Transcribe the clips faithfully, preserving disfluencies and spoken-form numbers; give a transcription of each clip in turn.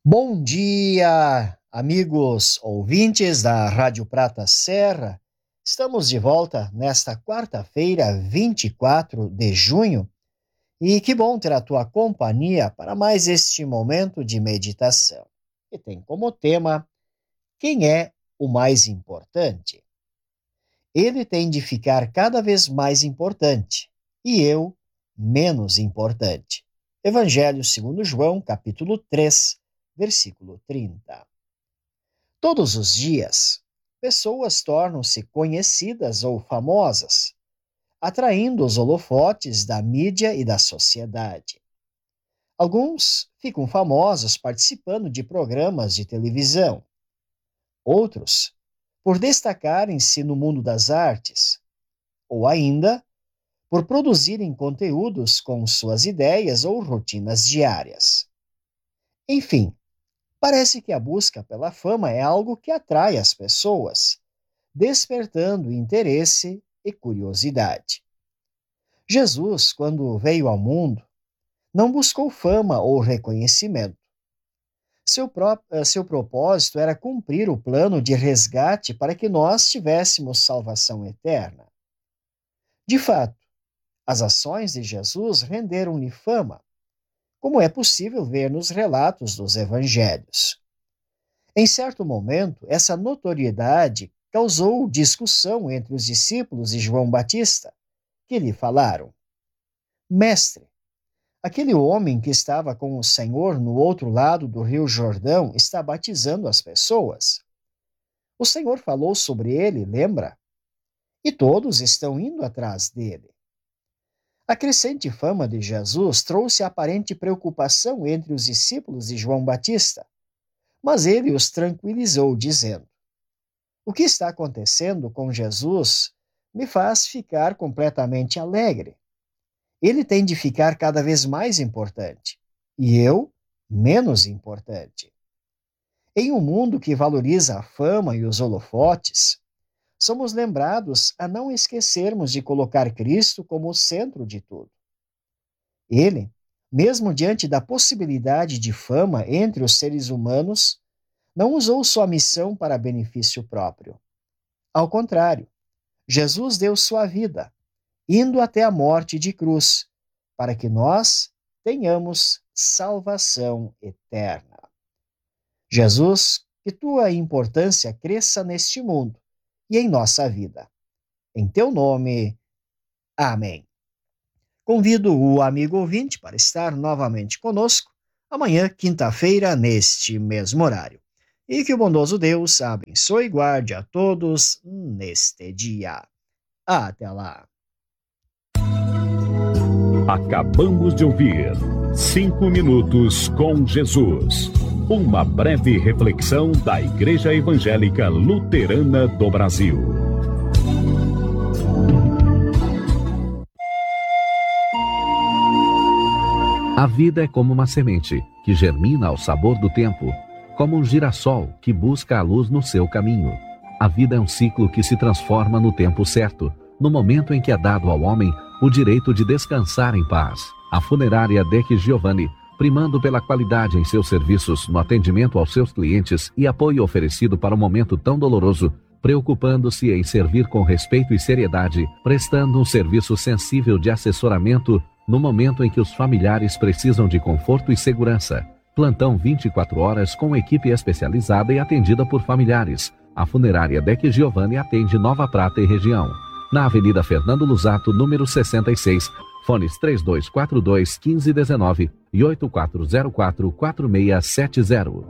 Bom dia, amigos ouvintes da Rádio Prata Serra. Estamos de volta nesta quarta-feira, vinte e quatro de junho, e que bom ter a tua companhia para mais este momento de meditação. E tem como tema: quem é o mais importante? Ele tem de ficar cada vez mais importante, e eu menos importante. Evangelho segundo João, capítulo três, versículo trinta. Todos os dias, pessoas tornam-se conhecidas ou famosas, atraindo os holofotes da mídia e da sociedade. Alguns ficam famosos participando de programas de televisão. Outros, por destacarem-se no mundo das artes, ou ainda, por produzirem conteúdos com suas ideias ou rotinas diárias. Enfim, parece que a busca pela fama é algo que atrai as pessoas, despertando interesse e curiosidade. Jesus, quando veio ao mundo, não buscou fama ou reconhecimento. Seu, pró- seu propósito era cumprir o plano de resgate para que nós tivéssemos salvação eterna. De fato, as ações de Jesus renderam-lhe fama, como é possível ver nos relatos dos evangelhos. Em certo momento, essa notoriedade causou discussão entre os discípulos de João Batista, que lhe falaram: Mestre, aquele homem que estava com o Senhor no outro lado do rio Jordão está batizando as pessoas. O Senhor falou sobre ele, lembra? E todos estão indo atrás dele. A crescente fama de Jesus trouxe aparente preocupação entre os discípulos de João Batista, mas ele os tranquilizou, dizendo: O que está acontecendo com Jesus me faz ficar completamente alegre. Ele tem de ficar cada vez mais importante, e eu menos importante. Em um mundo que valoriza a fama e os holofotes, somos lembrados a não esquecermos de colocar Cristo como o centro de tudo. Ele, mesmo diante da possibilidade de fama entre os seres humanos, não usou sua missão para benefício próprio. Ao contrário, Jesus deu sua vida, indo até a morte de cruz, para que nós tenhamos salvação eterna. Jesus, que tua importância cresça neste mundo e em nossa vida. Em teu nome, amém. Convido o amigo ouvinte para estar novamente conosco amanhã, quinta-feira, neste mesmo horário. E que o bondoso Deus abençoe e guarde a todos neste dia. Até lá. Acabamos de ouvir Cinco Minutos com Jesus. Uma breve reflexão da Igreja Evangélica Luterana do Brasil. A vida é como uma semente que germina ao sabor do tempo, como um girassol que busca a luz no seu caminho. A vida é um ciclo que se transforma no tempo certo, no momento em que é dado ao homem o direito de descansar em paz. A funerária Deck Giovanni, primando pela qualidade em seus serviços no atendimento aos seus clientes e apoio oferecido para um momento tão doloroso, preocupando-se em servir com respeito e seriedade, prestando um serviço sensível de assessoramento no momento em que os familiares precisam de conforto e segurança. Plantão vinte e quatro horas com equipe especializada e atendida por familiares. A funerária Deck Giovanni atende Nova Prata e região. Na Avenida Fernando Luzato, número sessenta e seis, fones três dois quatro dois, um cinco um nove e oito quatro zero quatro, quatro seis sete zero.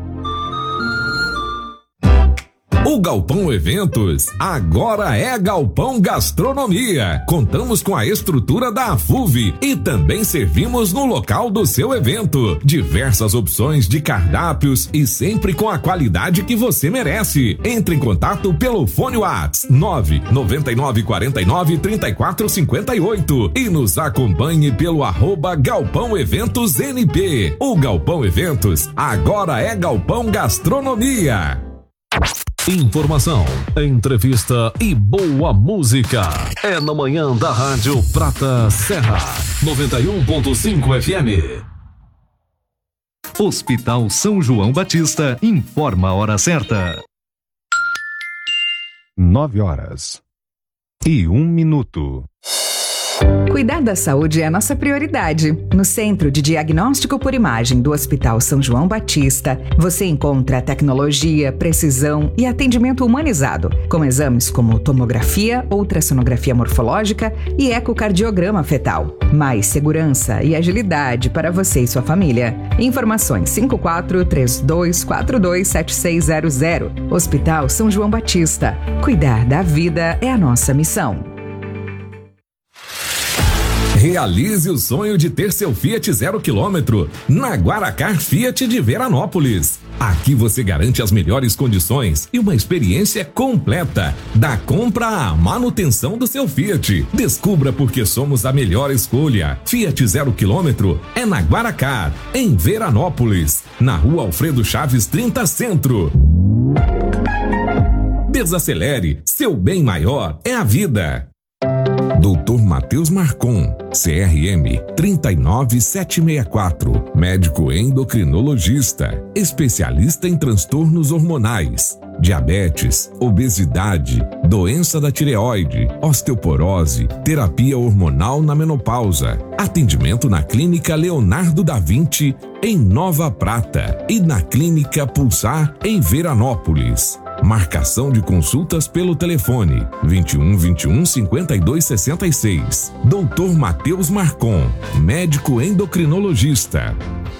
O Galpão Eventos agora é Galpão Gastronomia. Contamos com a estrutura da AFUV e também servimos no local do seu evento. Diversas opções de cardápios e sempre com a qualidade que você merece. Entre em contato pelo fone WhatsApp nove nove nove quatro nove, três quatro cinco oito e nos acompanhe pelo arroba Galpão Eventos N P. O Galpão Eventos agora é Galpão Gastronomia. Informação, entrevista e boa música. É na manhã da Rádio Prata Serra, noventa e um ponto cinco F M. Hospital São João Batista informa a hora certa. Nove horas e um minuto. Cuidar da saúde é a nossa prioridade. No Centro de Diagnóstico por Imagem do Hospital São João Batista, você encontra tecnologia, precisão e atendimento humanizado, com exames como tomografia, ultrassonografia morfológica e ecocardiograma fetal. Mais segurança e agilidade para você e sua família. Informações cinco quatro três dois quatro dois sete seis zero zero. Hospital São João Batista. Cuidar da vida é a nossa missão. Realize o sonho de ter seu Fiat zero quilômetro na Guaracar Fiat de Veranópolis. Aqui você garante as melhores condições e uma experiência completa, da compra à manutenção do seu Fiat. Descubra por que somos a melhor escolha. Fiat zero quilômetro é na Guaracar, em Veranópolis, na Rua Alfredo Chaves trinta Centro. Desacelere, seu bem maior é a vida. doutor Matheus Marcon, C R M três nove sete seis quatro, médico endocrinologista, especialista em transtornos hormonais, diabetes, obesidade, doença da tireoide, osteoporose, terapia hormonal na menopausa. Atendimento na Clínica Leonardo da Vinci, em Nova Prata, e na Clínica Pulsar, em Veranópolis. Marcação de consultas pelo telefone vinte e um, vinte e um, cinquenta e dois, sessenta e seis. doutor Matheus Marcon, médico endocrinologista.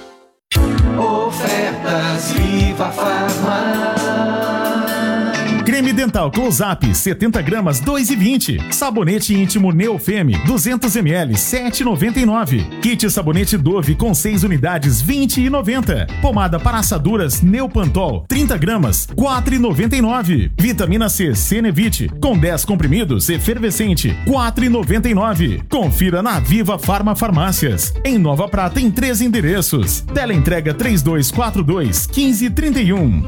Ofertas Viva Farma. Creme dental Close-Up setenta gramas dois e vinte. Sabonete íntimo Neofeme duzentos mililitros sete e noventa e nove. Kit sabonete Dove com seis unidades vinte e noventa. Pomada para assaduras Neopantol trinta gramas quatro e noventa e nove. Vitamina C Cenevite com dez comprimidos efervescente quatro e noventa e nove. Confira na Viva Farma Farmácias. Em Nova Prata em três endereços. Teleentrega três dois quatro dois, um cinco três um.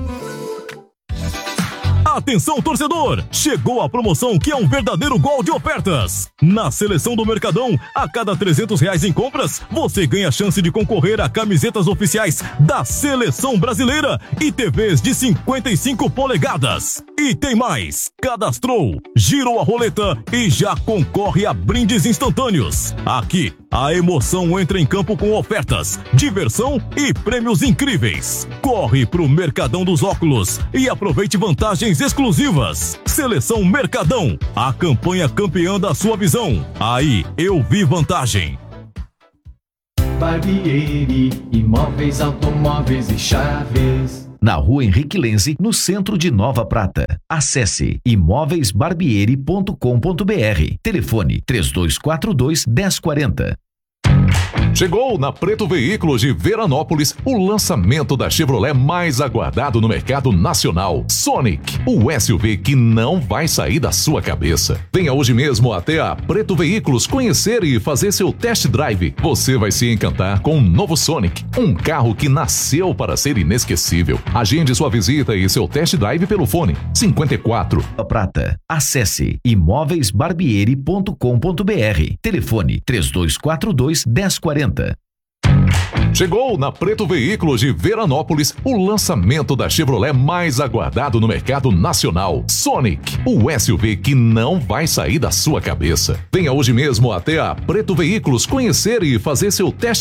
Atenção, torcedor! Chegou a promoção que é um verdadeiro gol de ofertas. Na Seleção do Mercadão, a cada trezentos reais em compras, você ganha a chance de concorrer a camisetas oficiais da Seleção Brasileira e T Vs de cinquenta e cinco polegadas. E tem mais! Cadastrou, girou a roleta e já concorre a brindes instantâneos. Aqui, a emoção entra em campo com ofertas, diversão e prêmios incríveis. Corre pro Mercadão dos Óculos e aproveite vantagens exclusivas. Seleção Mercadão, a campanha campeã da sua visão. Aí eu vi vantagem. Barbieri, imóveis, automóveis e chaves. Na Rua Henrique Lenze, no centro de Nova Prata. Acesse imóveis barbieri ponto com ponto br. Telefone três dois quatro dois, um zero quatro zero. Chegou na Preto Veículos de Veranópolis o lançamento da Chevrolet mais aguardado no mercado nacional, Sonic, o S U V que não vai sair da sua cabeça. Venha hoje mesmo até a Preto Veículos conhecer e fazer seu test drive. Você vai se encantar com o novo Sonic, um carro que nasceu para ser inesquecível. Agende sua visita e seu test drive pelo fone cinquenta e quatro. Prata. Acesse imóveis barbieri ponto com ponto br. Telefone três dois quatro dois, um zero quatro zero. Chegou na Preto Veículos de Veranópolis o lançamento da Chevrolet mais aguardado no mercado nacional, Sonic, o S U V que não vai sair da sua cabeça. Venha hoje mesmo até a Preto Veículos conhecer e fazer seu test